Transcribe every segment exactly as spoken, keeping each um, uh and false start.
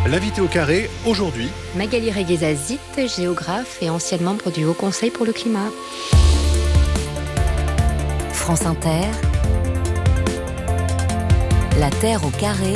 L'invité au carré, aujourd'hui, Magali Reguezazit, géographe et ancienne membre du Haut Conseil pour le climat. France Inter, La Terre au carré,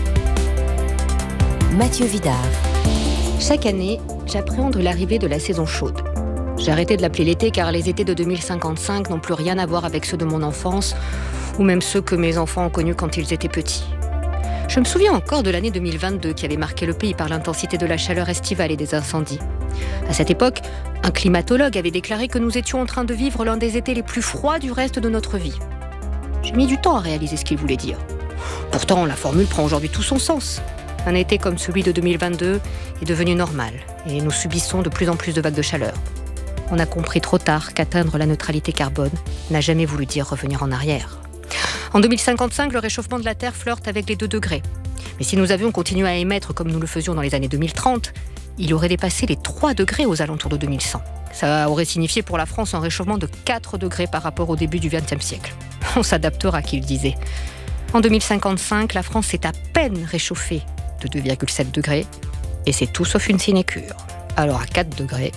Mathieu Vidard. Chaque année, j'appréhende l'arrivée de la saison chaude. J'ai arrêté de l'appeler l'été car les étés de deux mille cinquante-cinq n'ont plus rien à voir avec ceux de mon enfance ou même ceux que mes enfants ont connus quand ils étaient petits. Je me souviens encore de l'année deux mille vingt-deux qui avait marqué le pays par l'intensité de la chaleur estivale et des incendies. À cette époque, un climatologue avait déclaré que nous étions en train de vivre l'un des étés les plus froids du reste de notre vie. J'ai mis du temps à réaliser ce qu'il voulait dire. Pourtant, la formule prend aujourd'hui tout son sens. Un été comme celui de deux mille vingt-deux est devenu normal et nous subissons de plus en plus de vagues de chaleur. On a compris trop tard qu'atteindre la neutralité carbone n'a jamais voulu dire revenir en arrière. En deux mille cinquante-cinq, le réchauffement de la Terre flirte avec les deux degrés. Mais si nous avions continué à émettre comme nous le faisions dans les années deux mille trente, il aurait dépassé les trois degrés aux alentours de deux mille cent. Ça aurait signifié pour la France un réchauffement de quatre degrés par rapport au début du vingtième siècle. On s'adaptera, qu'il disait. En deux mille cinquante-cinq, la France s'est à peine réchauffée de deux virgule sept degrés, et c'est tout sauf une sinécure. Alors à quatre degrés...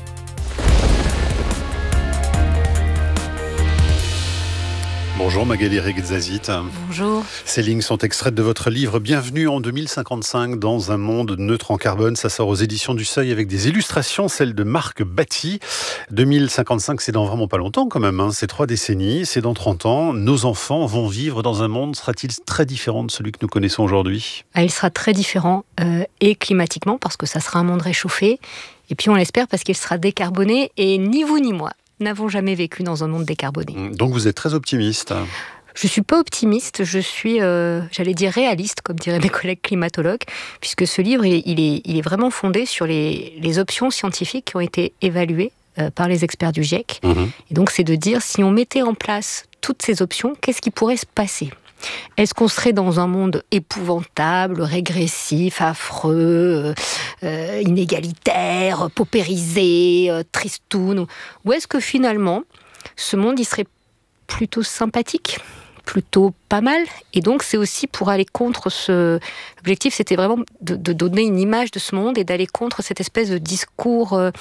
Bonjour Magali Reguezazit. Bonjour. Ces lignes sont extraites de votre livre « Bienvenue en deux mille cinquante-cinq dans un monde neutre en carbone ». Ça sort aux éditions du Seuil avec des illustrations, celles de Marc Batty. deux mille cinquante-cinq, c'est dans vraiment pas longtemps quand même, hein. C'est trois décennies, c'est dans trente ans. Nos enfants vont vivre dans un monde, sera-t-il très différent de celui que nous connaissons aujourd'hui ? Ah, il sera très différent, euh, et climatiquement, parce que ça sera un monde réchauffé. Et puis on l'espère parce qu'il sera décarboné, et ni vous ni moi n'avons jamais vécu dans un monde décarboné. Donc vous êtes très optimiste. Je ne suis pas optimiste, je suis, euh, j'allais dire réaliste, comme diraient mes collègues climatologues, puisque ce livre, il est, il est, il est vraiment fondé sur les, les options scientifiques qui ont été évaluées euh, par les experts du GIEC. Mmh. Et donc c'est de dire, si on mettait en place toutes ces options, qu'est-ce qui pourrait se passer ? Est-ce qu'on serait dans un monde épouvantable, régressif, affreux, euh, inégalitaire, paupérisé, euh, tristoun ? Ou est-ce que finalement, ce monde, il serait plutôt sympathique, plutôt pas mal ? Et donc, c'est aussi pour aller contre ce... L'objectif, c'était vraiment de, de donner une image de ce monde et d'aller contre cette espèce de discours euh,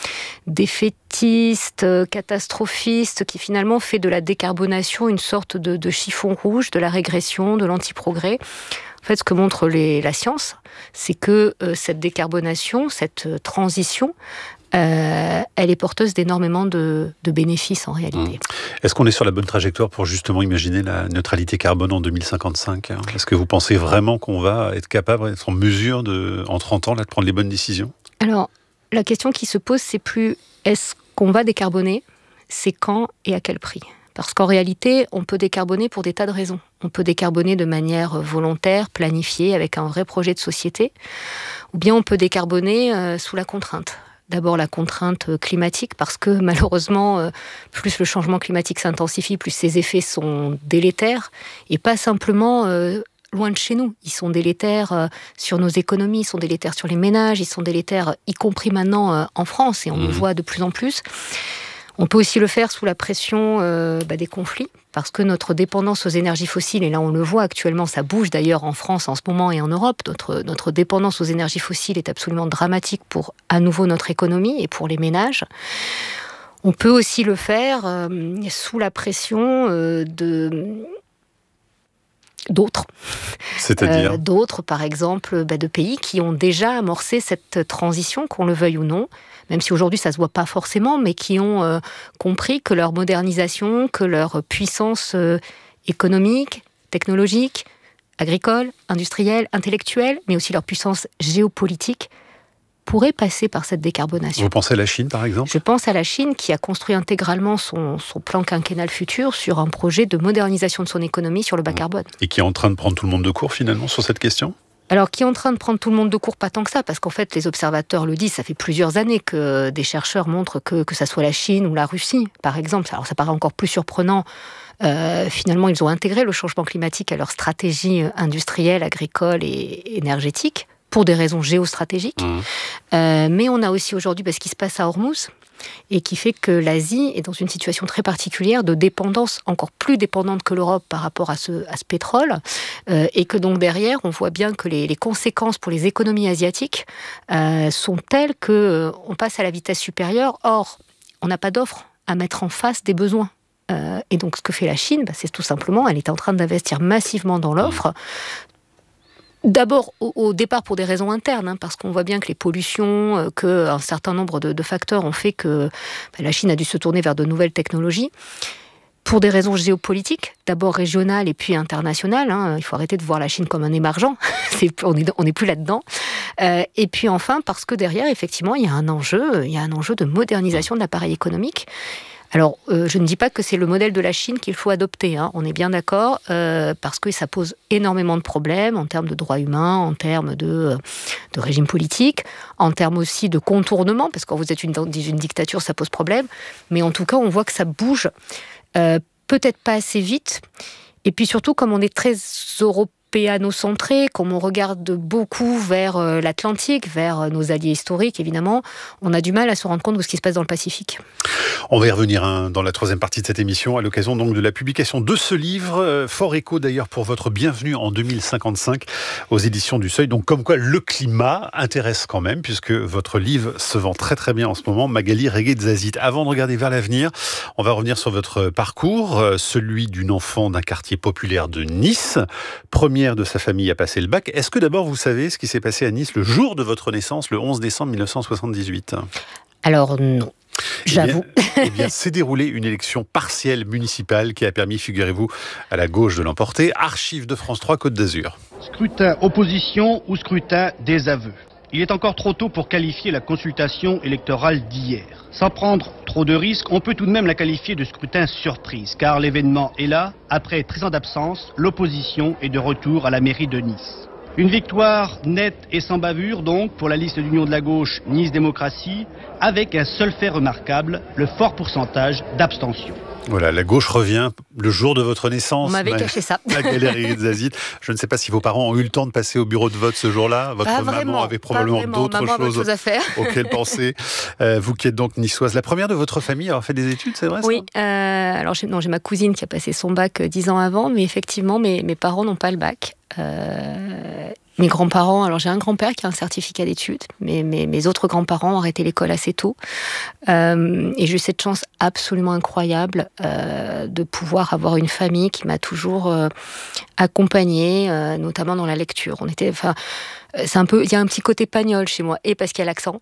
défaitiste, euh, catastrophiste, qui finalement fait de la décarbonation une sorte de, de chiffon rouge, de la régression, de l'anti-progrès. En fait, ce que montre les, la science, c'est que euh, cette décarbonation, cette euh, transition, Euh, elle est porteuse d'énormément de, de bénéfices en réalité. Mmh. Est-ce qu'on est sur la bonne trajectoire pour justement imaginer la neutralité carbone en deux mille cinquante-cinq ? Est-ce que vous pensez vraiment qu'on va être capable, être en mesure de, en trente ans, là, de prendre les bonnes décisions ? Alors, la question qui se pose, c'est plus est-ce qu'on va décarboner ? C'est quand et à quel prix ? Parce qu'en réalité, on peut décarboner pour des tas de raisons. On peut décarboner de manière volontaire, planifiée, avec un vrai projet de société, ou bien on peut décarboner euh, sous la contrainte. D'abord la contrainte climatique, parce que malheureusement, plus le changement climatique s'intensifie, plus ses effets sont délétères, et pas simplement euh, loin de chez nous. Ils sont délétères euh, sur nos économies, ils sont délétères sur les ménages, ils sont délétères, y compris maintenant euh, en France, et on mmh. le voit de plus en plus. On peut aussi le faire sous la pression euh, bah, des conflits, parce que notre dépendance aux énergies fossiles, et là on le voit actuellement, ça bouge d'ailleurs en France en ce moment et en Europe, notre, notre dépendance aux énergies fossiles est absolument dramatique pour à nouveau notre économie et pour les ménages. On peut aussi le faire euh, sous la pression euh, de... d'autres. C'est-à-dire euh, D'autres, par exemple, bah, de pays qui ont déjà amorcé cette transition, qu'on le veuille ou non, même si aujourd'hui ça ne se voit pas forcément, mais qui ont euh, compris que leur modernisation, que leur puissance euh, économique, technologique, agricole, industrielle, intellectuelle, mais aussi leur puissance géopolitique, pourrait passer par cette décarbonation. Vous pensez à la Chine, par exemple ? Je pense à la Chine qui a construit intégralement son, son plan quinquennal futur sur un projet de modernisation de son économie sur le bas carbone. Et qui est en train de prendre tout le monde de court, finalement, sur cette question ? Alors, qui est en train de prendre tout le monde de court, pas tant que ça, parce qu'en fait, les observateurs le disent, ça fait plusieurs années que des chercheurs montrent que, que ça soit la Chine ou la Russie, par exemple. Alors, ça paraît encore plus surprenant. Euh, finalement, ils ont intégré le changement climatique à leur stratégie industrielle, agricole et énergétique, pour des raisons géostratégiques. Mmh. Euh, mais on a aussi aujourd'hui bah, ce qui se passe à Hormuz, et qui fait que l'Asie est dans une situation très particulière de dépendance, encore plus dépendante que l'Europe par rapport à ce, à ce pétrole, euh, et que donc derrière, on voit bien que les, les conséquences pour les économies asiatiques euh, sont telles qu'on euh, passe à la vitesse supérieure. Or, on n'a pas d'offre à mettre en face des besoins. Euh, et donc, ce que fait la Chine, bah, c'est tout simplement, elle est en train d'investir massivement dans l'offre. D'abord, au, au départ, pour des raisons internes, hein, parce qu'on voit bien que les pollutions, euh, qu'un certain nombre de, de facteurs ont fait que bah, la Chine a dû se tourner vers de nouvelles technologies. Pour des raisons géopolitiques, d'abord régionales et puis internationales. Hein, il faut arrêter de voir la Chine comme un émergent. C'est, on n'est on est plus là-dedans. Euh, et puis enfin, parce que derrière, effectivement, il y a un enjeu, il y a un enjeu de modernisation de l'appareil économique. Alors, euh, je ne dis pas que c'est le modèle de la Chine qu'il faut adopter, hein, on est bien d'accord, euh, parce que ça pose énormément de problèmes en termes de droits humains, en termes de, de régime politique, en termes aussi de contournement, parce que quand vous êtes une, une dictature, ça pose problème. Mais en tout cas, on voit que ça bouge, euh, peut-être pas assez vite. Et puis surtout, comme on est très européen, péanocentré, comme on regarde beaucoup vers l'Atlantique, vers nos alliés historiques, évidemment, on a du mal à se rendre compte de ce qui se passe dans le Pacifique. On va y revenir hein, dans la troisième partie de cette émission, à l'occasion donc de la publication de ce livre, euh, fort écho d'ailleurs pour votre bienvenue en deux mille cinquante-cinq aux éditions du Seuil. Donc comme quoi le climat intéresse quand même, puisque votre livre se vend très très bien en ce moment, Magali Reguetzazit. Avant de regarder vers l'avenir, on va revenir sur votre parcours, euh, celui d'une enfant d'un quartier populaire de Nice, première de sa famille à passer le bac. Est-ce que d'abord vous savez ce qui s'est passé à Nice le jour de votre naissance, le onze décembre mille neuf cent soixante-dix-huit ? Alors non. J'avoue. Eh bien, eh bien, s'est déroulée une élection partielle municipale qui a permis, figurez-vous, à la gauche de l'emporter. Archives de France trois, Côte d'Azur. Scrutin opposition ou scrutin désaveu. Il est encore trop tôt pour qualifier la consultation électorale d'hier. Sans prendre trop de risques, on peut tout de même la qualifier de scrutin surprise, car l'événement est là. Après treize ans d'absence, l'opposition est de retour à la mairie de Nice. Une victoire nette et sans bavure donc pour la liste d'union de la gauche Nice Démocratie, avec un seul fait remarquable, le fort pourcentage d'abstention. Voilà, la gauche revient le jour de votre naissance. On m'avait caché ça. Magali Reguetzazit. Je ne sais pas si vos parents ont eu le temps de passer au bureau de vote ce jour-là. Votre pas maman vraiment, avait probablement d'autres maman choses, choses à faire. auxquelles penser. Euh, vous qui êtes donc niçoise, la première de votre famille à avoir fait des études, c'est vrai ça ? Oui, euh, alors j'ai, non, j'ai ma cousine qui a passé son bac dix ans avant, mais effectivement, mes, mes parents n'ont pas le bac. Euh, mes grands-parents, alors j'ai un grand-père qui a un certificat d'études, mais mes, mes autres grands-parents ont arrêté l'école assez tôt. Euh, et j'ai eu cette chance absolument incroyable euh, de pouvoir avoir une famille qui m'a toujours euh, accompagnée, euh, notamment dans la lecture. On était, enfin, c'est un peu, il y a un petit côté pagnol chez moi, et parce qu'il y a l'accent,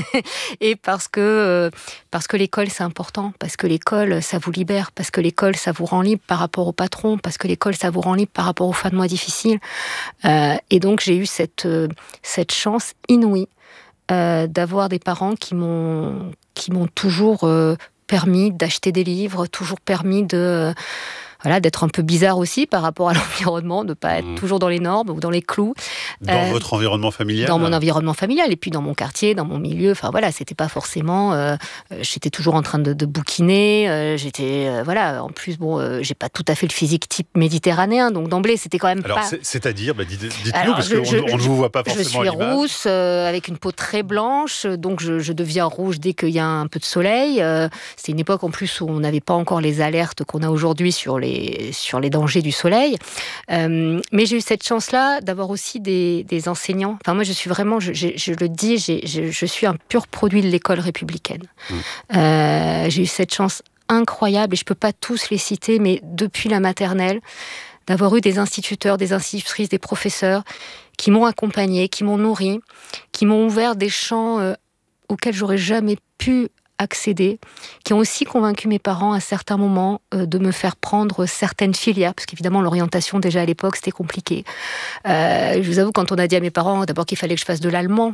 et parce que euh, parce que l'école c'est important, parce que l'école ça vous libère, parce que l'école ça vous rend libre par rapport au patron, parce que l'école ça vous rend libre par rapport aux fins de mois difficiles. Euh, et donc j'ai eu cette euh, cette chance inouïe euh, d'avoir des parents qui m'ont qui m'ont toujours euh, permis d'acheter des livres, toujours permis de euh, Voilà, d'être un peu bizarre aussi par rapport à l'environnement, de ne pas être mmh. toujours dans les normes ou dans les clous. Dans euh, votre environnement familial ? Dans mon environnement familial, et puis dans mon quartier, dans mon milieu. Enfin voilà, c'était pas forcément... Euh, j'étais toujours en train de, de bouquiner. Euh, j'étais... Euh, voilà, en plus, bon, euh, j'ai pas tout à fait le physique type méditerranéen, donc d'emblée, c'était quand même Alors, pas... Alors, c'est, c'est-à-dire, bah, dites, dites-nous, Alors, parce je, qu'on je, on ne vous voit pas forcément Je suis rousse, euh, avec une peau très blanche, donc je, je deviens rouge dès qu'il y a un peu de soleil. Euh, c'est une époque, en plus, où on n'avait pas encore les alertes qu'on a aujourd'hui sur les... sur les dangers du soleil. Euh, mais j'ai eu cette chance-là d'avoir aussi des, des enseignants. Enfin, moi, je suis vraiment, je, je, je le dis, j'ai, je, je suis un pur produit de l'école républicaine. Mmh. Euh, j'ai eu cette chance incroyable, et je ne peux pas tous les citer, mais depuis la maternelle, d'avoir eu des instituteurs, des institutrices, des professeurs qui m'ont accompagnée, qui m'ont nourrie, qui m'ont ouvert des champs euh, auxquels j'aurais jamais pu accéder, qui ont aussi convaincu mes parents à certains moments euh, de me faire prendre certaines filières, parce qu'évidemment l'orientation déjà à l'époque c'était compliqué. Euh, je vous avoue, quand on a dit à mes parents d'abord qu'il fallait que je fasse de l'allemand,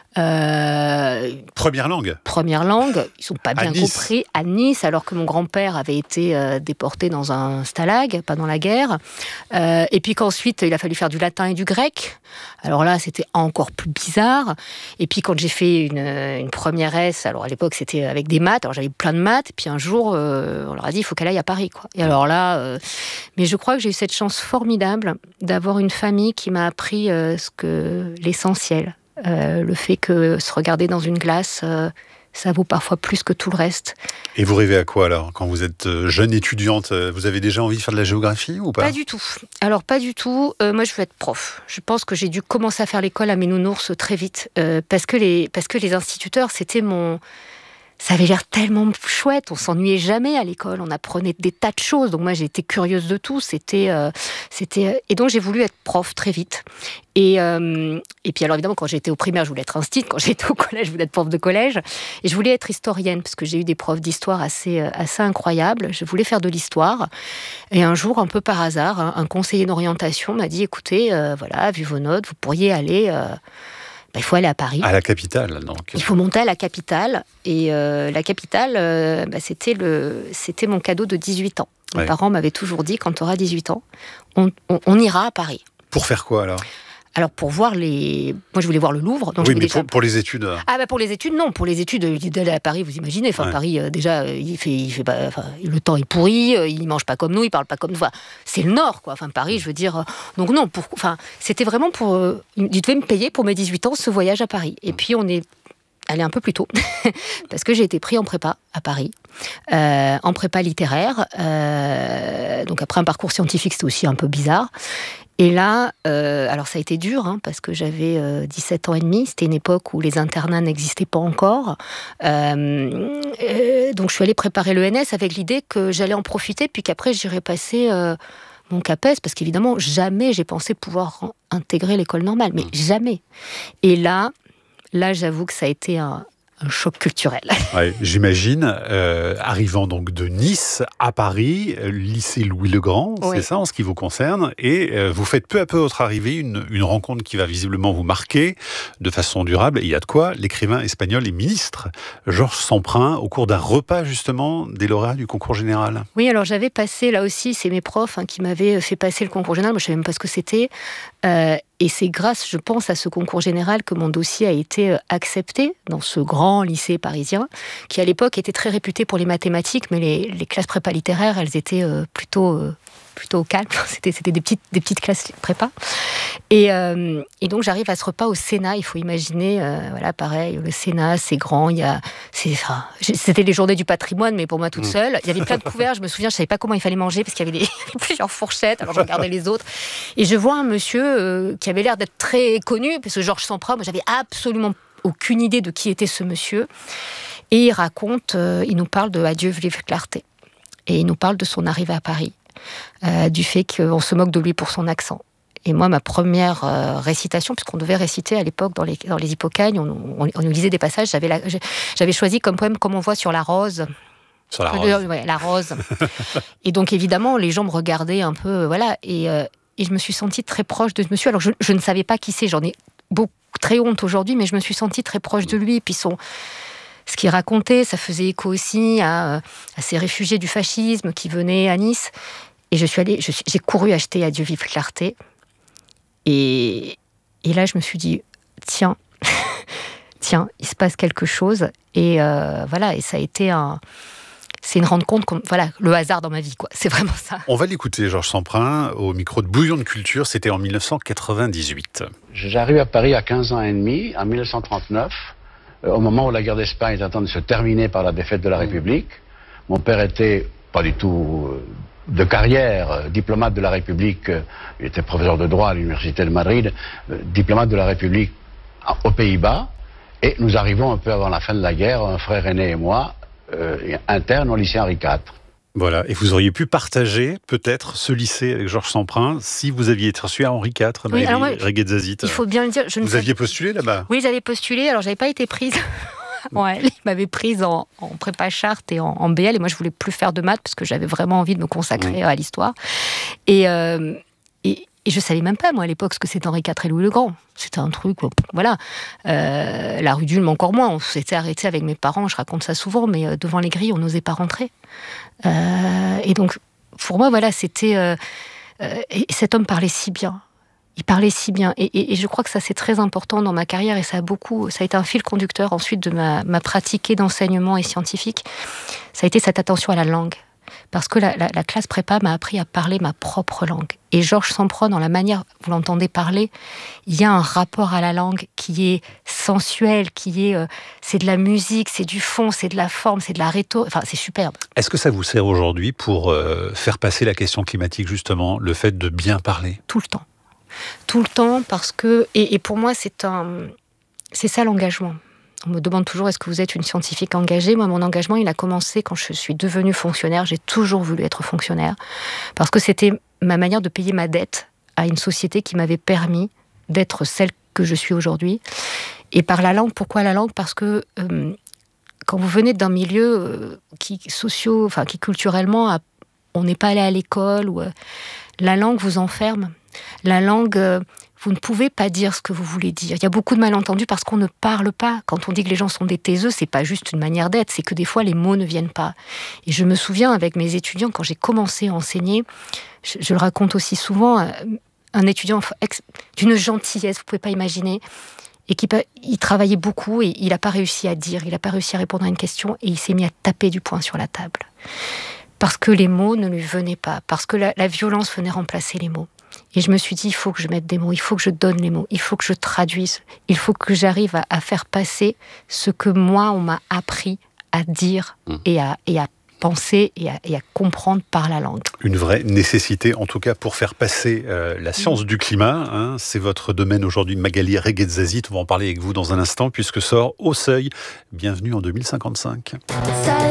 Euh, première langue. Première langue, ils sont pas bien à compris à Nice, alors que mon grand-père avait été euh, déporté dans un stalag pendant la guerre. Euh, et puis qu'ensuite, il a fallu faire du latin et du grec. Alors là, c'était encore plus bizarre. Et puis quand j'ai fait une, une première S, alors à l'époque, c'était avec des maths. Alors j'avais plein de maths. Et puis un jour, euh, on leur a dit, il faut qu'elle aille à Paris, quoi. Et alors là, euh, mais je crois que j'ai eu cette chance formidable d'avoir une famille qui m'a appris euh, ce que l'essentiel. Euh, le fait que se regarder dans une glace, euh, ça vaut parfois plus que tout le reste. Et vous rêvez à quoi alors, quand vous êtes jeune étudiante? Vous avez déjà envie de faire de la géographie ou pas? Pas du tout. Alors pas du tout. Euh, moi, je veux être prof. Je pense que j'ai dû commencer à faire l'école à mes nounours très vite, euh, parce que les parce que les instituteurs, c'était mon Ça avait l'air tellement chouette, on s'ennuyait jamais à l'école, on apprenait des tas de choses. Donc moi, j'ai été curieuse de tout. C'était, euh, c'était, et donc j'ai voulu être prof très vite. Et euh, et puis alors évidemment, quand j'étais au primaire, je voulais être instite. Quand j'étais au collège, je voulais être prof de collège. Et je voulais être historienne parce que j'ai eu des profs d'histoire assez assez incroyables. Je voulais faire de l'histoire. Et un jour, un peu par hasard, un, un conseiller d'orientation m'a dit écoutez, euh, voilà, vu vos notes, vous pourriez aller. Euh, Ben, il faut aller à Paris. À la capitale, donc. Il faut monter à la capitale. Et euh, la capitale, euh, bah, c'était, le, c'était mon cadeau de dix-huit ans. Mes ouais. parents m'avaient toujours dit, quand tu auras dix-huit ans, on, on, on ira à Paris. Pour faire quoi, alors? Alors, pour voir les... Moi, je voulais voir le Louvre. Donc oui, je mais déjà... pour, pour les études. Ah, bah pour les études, non. Pour les études, d'aller à Paris, vous imaginez. Enfin, ouais. Paris, euh, déjà, il fait, il fait pas, enfin, le temps est pourri, euh, il mange pas comme nous, il parle pas comme nous. Enfin, c'est le Nord, quoi. Enfin, Paris, je veux dire... Euh, donc non, pour, enfin, c'était vraiment pour... Euh, il devait me payer pour mes dix-huit ans ce voyage à Paris. Et puis, on est allé un peu plus tôt, parce que j'ai été pris en prépa à Paris, euh, en prépa littéraire. Euh, donc après, un parcours scientifique, c'était aussi un peu bizarre. Et là, euh, alors ça a été dur, hein, parce que j'avais euh, dix-sept ans et demi, c'était une époque où les internats n'existaient pas encore. Euh, euh, donc je suis allée préparer l'E N S avec l'idée que j'allais en profiter, puis qu'après j'irais passer euh, mon CAPES, parce qu'évidemment, jamais j'ai pensé pouvoir intégrer l'école normale, mais jamais. Et là, là j'avoue que ça a été un... un choc culturel. Ouais, j'imagine, euh, arrivant donc de Nice à Paris, lycée Louis-le-Grand, oui. c'est ça en ce qui vous concerne, et euh, vous faites peu à peu votre arrivée une, une rencontre qui va visiblement vous marquer de façon durable, et il y a de quoi, l'écrivain espagnol et ministre Georges Semprin, au cours d'un repas justement des lauréats du concours général. Oui, alors j'avais passé, là aussi, c'est mes profs hein, qui m'avaient fait passer le concours général, moi je ne savais même pas ce que c'était, euh, et c'est grâce, je pense, à ce concours général que mon dossier a été accepté dans ce grand lycée parisien, qui à l'époque était très réputé pour les mathématiques, mais les, les classes prépa littéraires, elles étaient euh, plutôt, euh, plutôt au calme. C'était, c'était des, petites, des petites classes prépa. Et, euh, et donc j'arrive à ce repas au Sénat, il faut imaginer, euh, voilà, pareil, le Sénat, c'est grand, il y a, c'est, enfin, c'était les journées du patrimoine, mais pour moi toute seule. Il y avait plein de couverts, je me souviens, je ne savais pas comment il fallait manger, parce qu'il y avait, des, il y avait plusieurs fourchettes, alors je regardais les autres. Et je vois un monsieur euh, qui avait l'air d'être très connu, parce que Georges Semprin, moi j'avais absolument aucune idée de qui était ce monsieur. Et il raconte, euh, il nous parle de Adieu vive clarté. Et il nous parle de son arrivée à Paris, euh, du fait qu'on se moque de lui pour son accent. Et moi, ma première euh, récitation, puisqu'on devait réciter à l'époque dans les, dans les Hippocagnes, on, on, on nous lisait des passages, j'avais, la, j'avais choisi comme poème Comme on voit sur la rose. Sur la rose. Ouais, la rose. Et donc évidemment, les gens me regardaient un peu, voilà, et, euh, et je me suis sentie très proche de ce monsieur. Alors je, je ne savais pas qui c'est, j'en ai beaucoup, très honte aujourd'hui, mais je me suis sentie très proche de lui. Et puis son, ce qu'il racontait, ça faisait écho aussi à, à ces réfugiés du fascisme qui venaient à Nice. Et je suis allée, je suis, j'ai couru acheter Adieu vive clarté. Et, et là, je me suis dit, tiens, tiens, il se passe quelque chose. Et euh, voilà, et ça a été un... C'est une rencontre, voilà, le hasard dans ma vie, quoi. C'est vraiment ça. On va l'écouter, Georges Semprin, au micro de Bouillon de Culture. C'était en mille neuf cent quatre-vingt-dix-huit. J'arrive à Paris à quinze ans et demi, en mille neuf cent trente-neuf, euh, au moment où la guerre d'Espagne est en train de se terminer par la défaite de la République. Mon père était pas du tout euh, de carrière, euh, diplomate de la République. Euh, il était professeur de droit à l'université de Madrid, euh, diplomate de la République euh, aux Pays-Bas. Et nous arrivons un peu avant la fin de la guerre, un frère aîné et moi, Euh, interne au lycée Henri quatre. Voilà, et vous auriez pu partager peut-être ce lycée avec Georges Semprin si vous aviez été reçu à Henri quatre, oui, Maëlie Reguetzazit. Il faut bien le dire. Je vous ne sais... aviez postulé là-bas? Oui, j'avais postulé, alors j'avais pas été prise. Ouais, il m'avait prise en, en prépa charte et en, en B L, et moi je voulais plus faire de maths parce que j'avais vraiment envie de me consacrer mmh. à l'histoire. Et, euh, et, et je savais même pas, moi, à l'époque, ce que c'était Henri quatre et Louis le Grand. C'était un truc, voilà. Euh, la rue d'Ulm, encore moins. On s'était arrêté avec mes parents, je raconte ça souvent, mais euh, devant les grilles, on n'osait pas rentrer. Euh, et donc, pour moi, voilà, c'était... Euh, euh, et cet homme parlait si bien. Il parlait si bien. Et, et, et je crois que ça, c'est très important dans ma carrière, et ça a beaucoup... Ça a été un fil conducteur, ensuite, de ma, ma pratique d'enseignement et scientifique. Ça a été cette attention à la langue. parce que la, la, la classe prépa m'a appris à parler ma propre langue. Et Georges Sampron, dans la manière, vous l'entendez parler, il y a un rapport à la langue qui est sensuel, qui est, euh, c'est de la musique, c'est du fond, c'est de la forme, c'est de la rhétorique, enfin c'est superbe. Est-ce que ça vous sert aujourd'hui pour euh, faire passer la question climatique, justement, le fait de bien parler ? Tout le temps. Tout le temps, parce que, et, et pour moi, c'est un, c'est ça l'engagement. On me demande toujours, est-ce que vous êtes une scientifique engagée ? Moi, mon engagement, il a commencé quand je suis devenue fonctionnaire. J'ai toujours voulu être fonctionnaire, parce que c'était ma manière de payer ma dette à une société qui m'avait permis d'être celle que je suis aujourd'hui. Et par la langue, pourquoi la langue ? Parce que euh, quand vous venez d'un milieu euh, qui, socio, enfin, qui culturellement, a, on n'est pas allé à l'école, ou, euh, la langue vous enferme. La langue... Euh, Vous ne pouvez pas dire ce que vous voulez dire. Il y a beaucoup de malentendus parce qu'on ne parle pas. Quand on dit que les gens sont des taiseux, c'est pas juste une manière d'être, c'est que des fois les mots ne viennent pas. Et je me souviens avec mes étudiants, quand j'ai commencé à enseigner, je, je le raconte aussi souvent, un étudiant d'une gentillesse, vous pouvez pas imaginer, et qui il travaillait beaucoup et il n'a pas réussi à dire, il n'a pas réussi à répondre à une question et il s'est mis à taper du poing sur la table. Parce que les mots ne lui venaient pas, parce que la, la violence venait remplacer les mots. Et je me suis dit, il faut que je mette des mots, il faut que je donne les mots, il faut que je traduise, il faut que j'arrive à, à faire passer ce que moi, on m'a appris à dire mmh. et, à, et à penser et à, et à comprendre par la langue. Une vraie nécessité, en tout cas, pour faire passer euh, la science mmh. du climat. Hein, c'est votre domaine aujourd'hui, Magali Reguetzazit. On va en parler avec vous dans un instant, puisque sort Au Seuil. Bienvenue en deux mille cinquante-cinq.